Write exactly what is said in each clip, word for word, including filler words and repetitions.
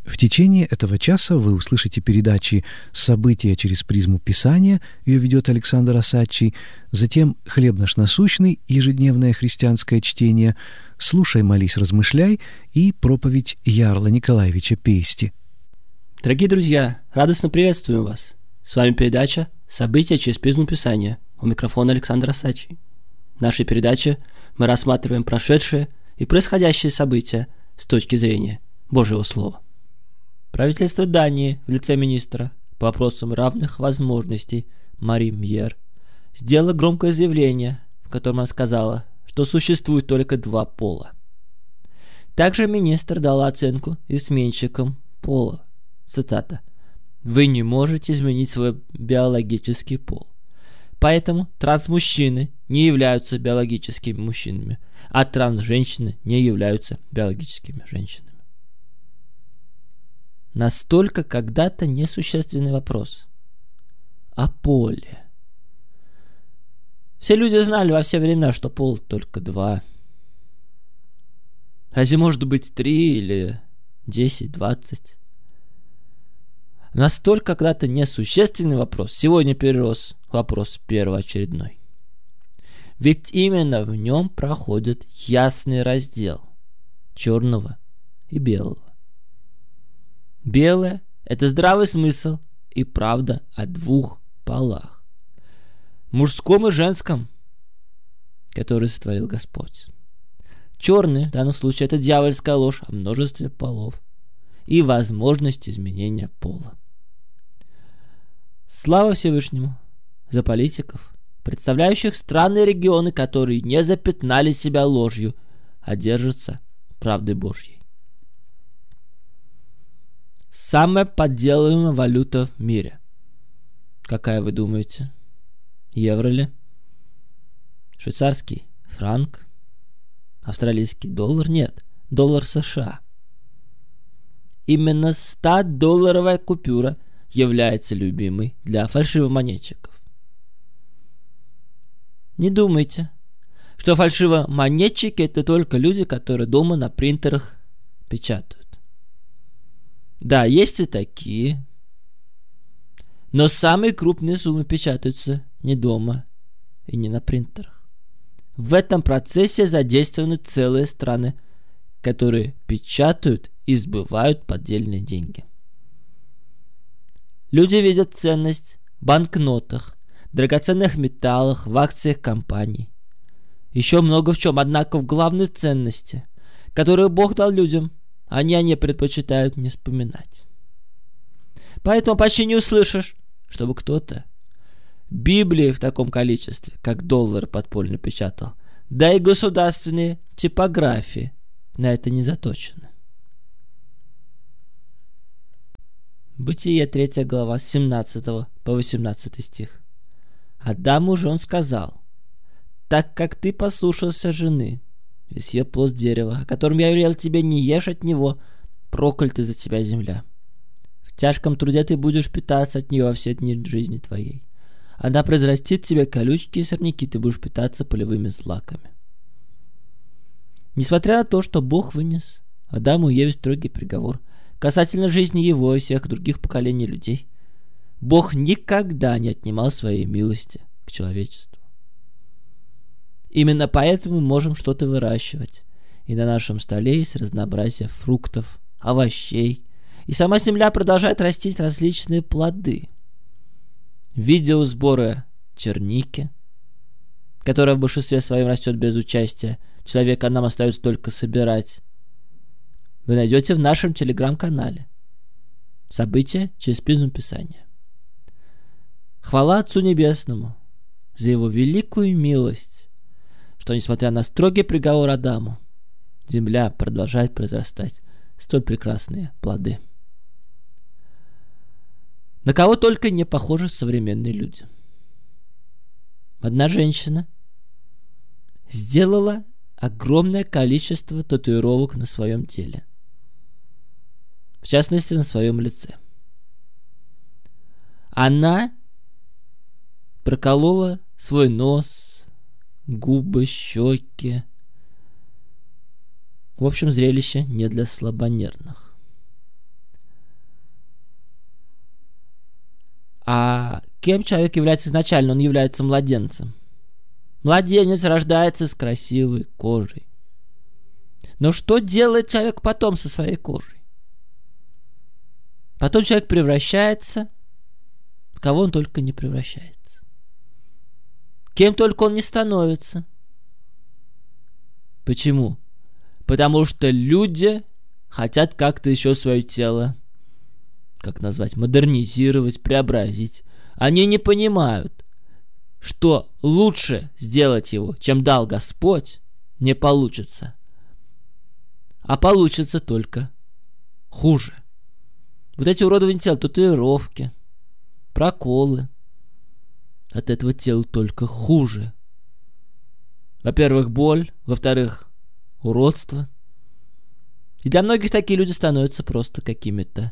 В течение этого часа вы услышите передачи «События через призму Писания», ее ведет Александр Осадчий, затем «Хлеб наш насущный», ежедневное христианское чтение, «Слушай, молись, размышляй» и проповедь Ярла Николаевича Пейсти. Дорогие друзья, радостно приветствую вас. С вами передача «События через призму Писания». У микрофона Александр Осадчий. В нашей передаче мы рассматриваем прошедшие и происходящие события с точки зрения Божьего Слова. Правительство Дании в лице министра по вопросам равных возможностей Мари Мьер сделало громкое заявление, в котором она сказала, что существует только два пола. Также министр дала оценку изменщикам пола. Цитата: «Вы не можете изменить свой биологический пол. Поэтому трансмужчины не являются биологическими мужчинами, а трансженщины не являются биологическими женщинами». Настолько когда-то несущественный вопрос о поле. Все люди знали во все времена, что пол только два. Разве может быть три или десять, двадцать? Настолько когда-то несущественный вопрос сегодня перерос в вопрос первоочередной. Ведь именно в нем проходит ясный раздел черного и белого. Белое – это здравый смысл и правда о двух полах. Мужском и женском, который сотворил Господь. Черный в данном случае – это дьявольская ложь о множестве полов и возможность изменения пола. Слава Всевышнему за политиков, представляющих страны и регионы, которые не запятнали себя ложью, а держатся правдой Божьей. Самая подделываемая валюта в мире. Какая вы думаете? Евро ли? Швейцарский франк? Австралийский доллар? Нет, доллар США. Именно ста-долларовая купюра является любимой для фальшивомонетчиков. Не думайте, что фальшивомонетчики – это только люди, которые дома на принтерах печатают. Да, есть и такие. Но самые крупные суммы печатаются не дома и не на принтерах. В этом процессе задействованы целые страны, которые печатают и сбывают поддельные деньги. Люди видят ценность в банкнотах, драгоценных металлах, в акциях компаний. Еще много в чем, однако в главной ценности, которую Бог дал людям, они о ней предпочитают не вспоминать. Поэтому почти не услышишь, чтобы кто-то Библии в таком количестве, как доллар подпольно печатал, да и государственные типографии на это не заточены. Бытие третья глава, с семнадцатого по восемнадцатый стих. Адаму же он сказал: «Так как ты послушался жены и съел плод дерева, о котором я велел тебе, не ешь от него, проклята за тебя земля. В тяжком труде ты будешь питаться от нее во все дни жизни твоей. Она произрастит тебе колючки и сорняки, ты будешь питаться полевыми злаками». Несмотря на то, что Бог вынес Адаму и Еве строгий приговор касательно жизни его и всех других поколений людей, Бог никогда не отнимал своей милости к человечеству. Именно поэтому мы можем что-то выращивать, и на нашем столе есть разнообразие фруктов, овощей, и сама земля продолжает растить различные плоды. Видеосборы черники, которая в большинстве своем растет без участия человека, нам остается только собирать, вы найдете в нашем телеграм-канале «События через призму Писания». Хвала Отцу Небесному за Его великую милость, что, несмотря на строгий приговор Адаму, земля продолжает произрастать столь прекрасные плоды. На кого только не похожи современные люди. Одна женщина сделала огромное количество татуировок на своем теле, в частности, на своем лице. Она проколола свой нос, губы, щеки. В общем, зрелище не для слабонервных. А кем человек является изначально? Он является младенцем. Младенец рождается с красивой кожей. Но что делает человек потом со своей кожей? Потом человек превращается, в кого он только не превращается. Кем только он не становится. Почему? Потому что люди хотят как-то еще свое тело, как назвать, модернизировать, преобразить. Они не понимают, что лучше сделать его, чем дал Господь, не получится. А получится только хуже. Вот эти уродования тела, татуировки, проколы. От этого тела только хуже. Во-первых, боль. Во-вторых, уродство. И для многих такие люди становятся просто какими-то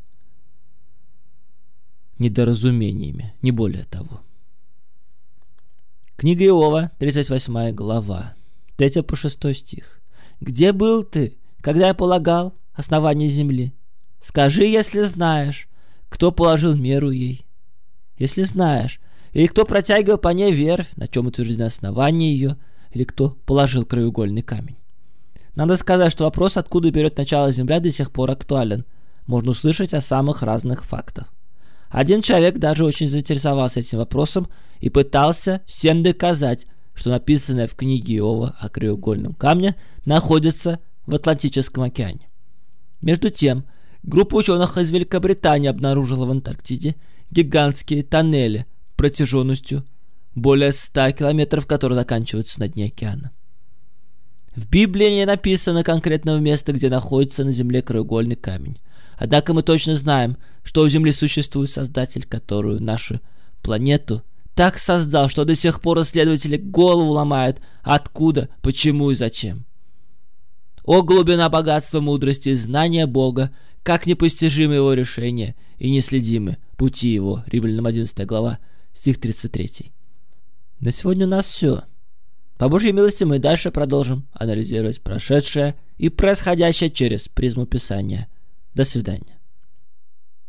недоразумениями, не более того. Книга Иова, тридцать восьмая глава, третий по шестой стих. «Где был ты, когда я полагал основание земли? Скажи, если знаешь, кто положил меру ей. Если знаешь, или кто протягивал по ней верфь, на чем утверждено основание ее, или кто положил краеугольный камень». Надо сказать, что вопрос, откуда берет начало земля, до сих пор актуален. Можно услышать о самых разных фактах. Один человек даже очень заинтересовался этим вопросом и пытался всем доказать, что написанное в книге Иова о краеугольном камне находится в Атлантическом океане. Между тем, группа ученых из Великобритании обнаружила в Антарктиде гигантские тоннели протяженностью более ста километров, которые заканчиваются на дне океана. В Библии не написано конкретного места, где находится на Земле краеугольный камень. Однако мы точно знаем, что у Земли существует Создатель, которую нашу планету так создал, что до сих пор исследователи голову ломают, откуда, почему и зачем. О, глубина богатства мудрости и знания Бога, как непостижимы его решения и неследимы пути его. Римлянам одиннадцатая глава, стих тридцать три. На сегодня у нас все. По Божьей милости мы дальше продолжим анализировать прошедшее и происходящее через призму Писания. До свидания.